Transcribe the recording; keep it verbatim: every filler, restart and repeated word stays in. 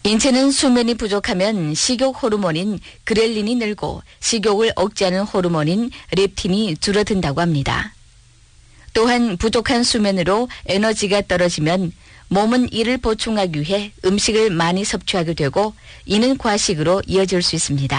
인체는 수면이 부족하면 식욕 호르몬인 그렐린이 늘고 식욕을 억제하는 호르몬인 렙틴이 줄어든다고 합니다. 또한 부족한 수면으로 에너지가 떨어지면 몸은 이를 보충하기 위해 음식을 많이 섭취하게 되고 이는 과식으로 이어질 수 있습니다.